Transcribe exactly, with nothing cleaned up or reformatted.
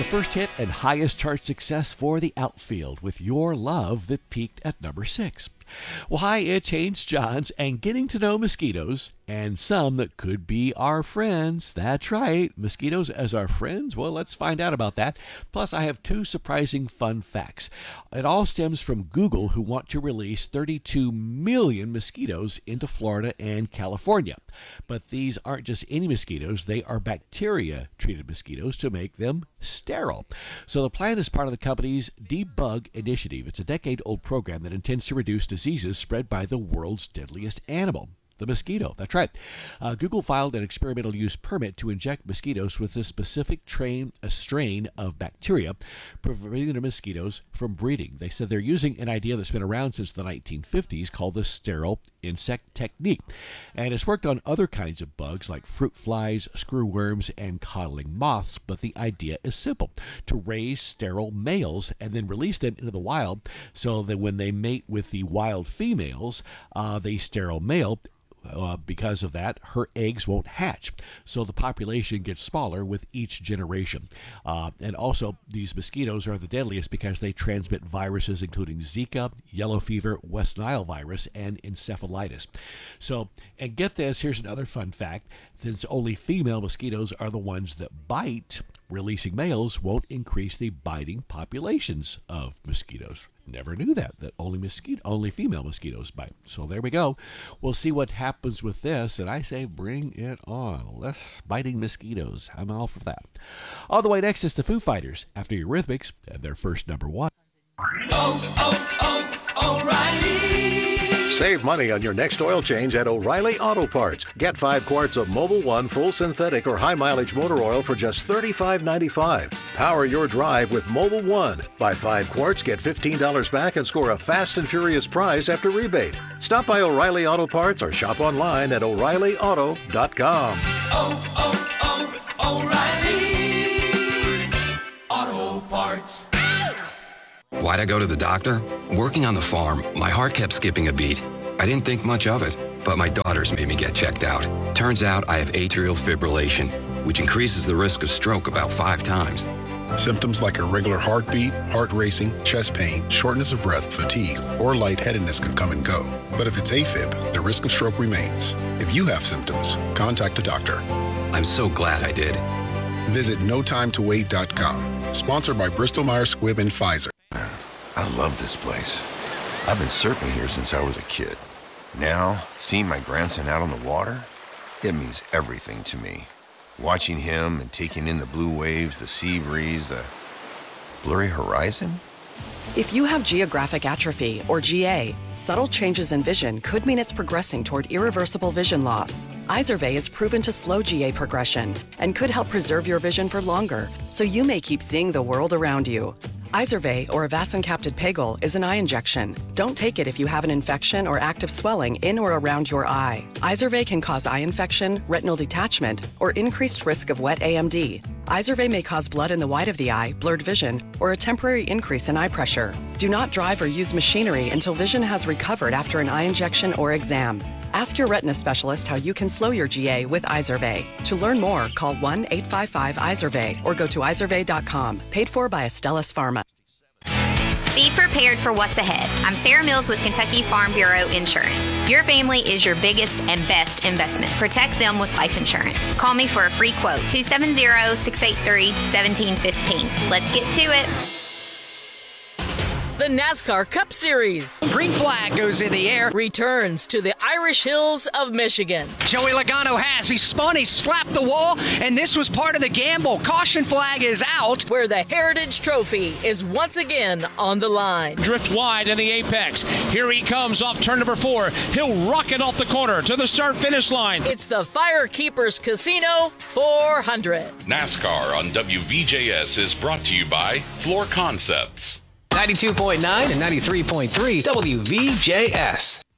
The first hit and highest chart success for the outfield with Your Love that peaked at number six. Well, hi, it's Haynes Johns, and getting to know mosquitoes, and some that could be our friends. That's right, mosquitoes as our friends? Well, let's find out about that. Plus, I have two surprising fun facts. It all stems from Google, who want to release thirty-two million mosquitoes into Florida and California. But these aren't just any mosquitoes, they are bacteria-treated mosquitoes to make them sterile. So the plan is part of the company's Debug Initiative. It's a decade-old program that intends to reduce diseases spread by the world's deadliest animal, the mosquito. That's right. Uh, Google filed an experimental use permit to inject mosquitoes with a specific train, a strain of bacteria, preventing the mosquitoes from breeding. They said they're using an idea that's been around since the nineteen fifties called the sterile insect technique. And it's worked on other kinds of bugs like fruit flies, screwworms, and coddling moths. But the idea is simple: to raise sterile males and then release them into the wild so that when they mate with the wild females, uh, the sterile male, Uh, because of that, her eggs won't hatch. So the population gets smaller with each generation. Uh, and also, these mosquitoes are the deadliest because they transmit viruses including Zika, yellow fever, West Nile virus, and encephalitis. So, and get this, here's another fun fact. Since only female mosquitoes are the ones that bite, releasing males won't increase the biting populations of mosquitoes. Never knew that, that only mosquito, only female mosquitoes bite. So there we go. We'll see what happens with this, and I say bring it on. Less biting mosquitoes. I'm all for that. All the way next is the Foo Fighters after Eurythmics and their first number one. Oh, oh, oh, O'Reilly! Save money on your next oil change at O'Reilly Auto Parts. Get five quarts of Mobil one full synthetic or high mileage motor oil for just thirty-five ninety-five. Power your drive with Mobil one. Buy five quarts, get fifteen dollars back, and score a fast and furious prize after rebate. Stop by O'Reilly Auto Parts or shop online at O'Reilly Auto dot com. Oh, oh, oh, O'Reilly Auto Parts. Why'd I go to the doctor? Working on the farm, my heart kept skipping a beat. I didn't think much of it, but my daughters made me get checked out. Turns out I have atrial fibrillation, which increases the risk of stroke about five times. Symptoms like irregular heartbeat, heart racing, chest pain, shortness of breath, fatigue, or lightheadedness can come and go. But if it's AFib, the risk of stroke remains. If you have symptoms, contact a doctor. I'm so glad I did. Visit no time to wait dot com. Sponsored by Bristol Myers Squibb and Pfizer. I love this place. I've been surfing here since I was a kid. Now, seeing my grandson out on the water, it means everything to me. Watching him and taking in the blue waves, the sea breeze, the blurry horizon. If you have geographic atrophy, or G A, subtle changes in vision could mean it's progressing toward irreversible vision loss. Izervay is proven to slow G A progression and could help preserve your vision for longer, so you may keep seeing the world around you. Izervay, or avacincaptad pegol, is an eye injection. Don't take it if you have an infection or active swelling in or around your eye. Izervay can cause eye infection, retinal detachment, or increased risk of wet A M D. Izervay may cause blood in the white of the eye, blurred vision, or a temporary increase in eye pressure. Do not drive or use machinery until vision has recovered after an eye injection or exam. Ask your retina specialist how you can slow your G A with Izervay. To learn more, call one eight five five Izervay or go to izervay dot com. Paid for by Astellas Pharma. Be prepared for what's ahead. I'm Sarah Mills with Kentucky Farm Bureau Insurance. Your family is your biggest and best investment. Protect them with life insurance. Call me for a free quote, two seven zero, six eight three, one seven one five. Let's get to it. The NASCAR Cup Series. Green flag goes in the air. Returns to the Irish Hills of Michigan. Joey Logano has. He spun, he slapped the wall, and this was part of the gamble. Caution flag is out. Where the Heritage Trophy is once again on the line. Drift wide in the apex. Here he comes off turn number four. He'll rocket off the corner to the start-finish line. It's the Firekeepers Casino four hundred. NASCAR on W V J S is brought to you by Floor Concepts. ninety-two point nine and ninety-three point three W V J S.